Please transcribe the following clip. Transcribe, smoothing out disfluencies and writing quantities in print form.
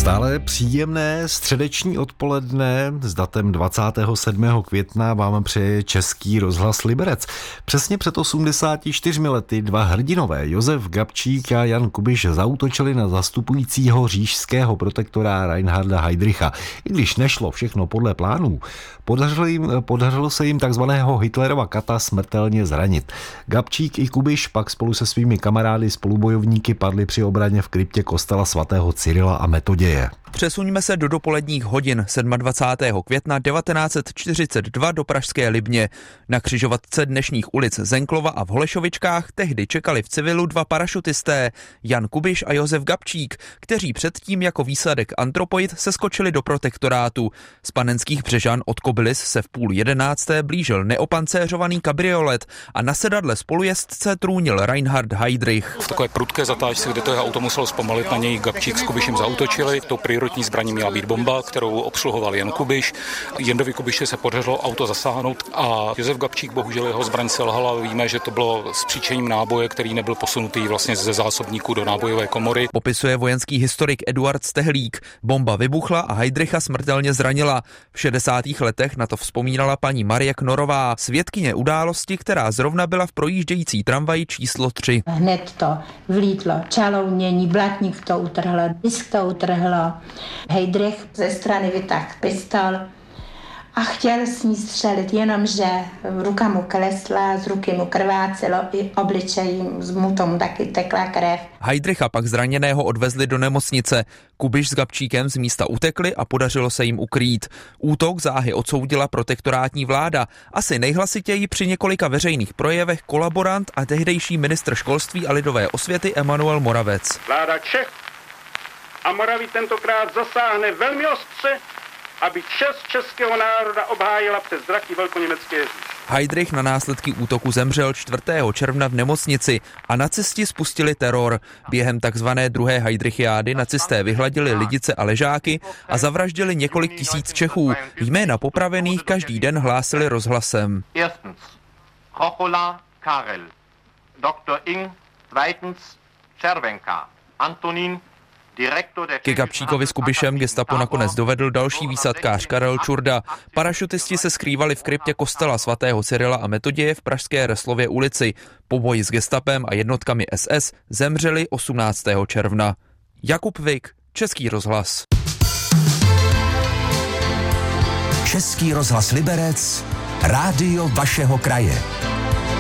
Stále příjemné středeční odpoledne s datem 27. května vám přeje Český rozhlas Liberec. Přesně před 84 lety dva hrdinové Josef Gabčík a Jan Kubiš zaútočili na zastupujícího říšského protektora Reinharda Heydricha. I když nešlo všechno podle plánů, podařilo se jim takzvaného Hitlerova kata smrtelně zranit. Gabčík i Kubiš pak spolu se svými kamarády spolubojovníky padli při obraně v kryptě kostela svatého Cyrila a Metoděje. Přesuňme se do dopoledních hodin 27. května 1942 do pražské Libně. Na křižovatce dnešních ulic Zenklova a v Holešovičkách tehdy čekali v civilu dva parašutisté, Jan Kubiš a Josef Gabčík, kteří předtím jako výsadek Antropoid seskočili do protektorátu. Z Panenských Břežan od Kobylis se v 10:30 blížil neopancéřovaný kabriolet a na sedadle spolujezdce trůnil Reinhard Heydrich. V takové prudké zatáčce, kde to auto muselo zpomalit, na něj Gabčík s Kubišem zaútočili. Tou prioritní zbraní měla být bomba, kterou obsluhoval Jan Kubiš. Jandovi Kubiši se podařilo auto zasáhnout a Josef Gabčík, bohužel jeho zbraň selhala. Víme, že to bylo s příčením náboje, který nebyl posunutý vlastně ze zásobníku do nábojové komory. Popisuje vojenský historik Eduard Stehlík. Bomba vybuchla a Heydricha smrtelně zranila. V 60. letech na to vzpomínala paní Marie Knorová, svědkyně události, která zrovna byla v projíždějící tramvaji číslo 3. Hned to vlítlo čalounění, blatník to utrhlo, disk to utrhlo. Heydrich ze strany vytáhl pistol a chtěl s ní střelit, jenomže ruka mu klesla, z ruky mu krvácelo i obličejí, mu tomu taky tekla krev. Heydricha pak zraněného odvezli do nemocnice. Kubiš s Gabčíkem z místa utekli a podařilo se jim ukrýt. Útok záhy odsoudila protektorátní vláda. Asi nejhlasitěji při několika veřejných projevech kolaborant a tehdejší ministr školství a lidové osvěty Emanuel Moravec. Vláda Čech a Moravy tentokrát zasáhne velmi ostře, aby čest českého národa obhájila přes draky velkoněmecké říše. Heydrich na následky útoku zemřel 4. června v nemocnici a nacisti spustili teror. Během takzvané druhé Heydrichiády nacisté vyhladili Lidice a Ležáky a zavraždili několik tisíc Čechů. Jména popravených každý den hlásili rozhlasem. Erstens Kochola Karel, Dr. Ing, zweitens Červenka, Antonín. Ke Gabčíkovi s Kubišem gestapo nakonec dovedl další výsadkář Karel Čurda. Parašutisti se skrývali v kryptě kostela svatého Cyrila a Metoděje v pražské Reslově ulici. Po boji s gestapem a jednotkami SS zemřeli 18. června. Jakub Vik, Český rozhlas. Český rozhlas Liberec, rádio vašeho kraje.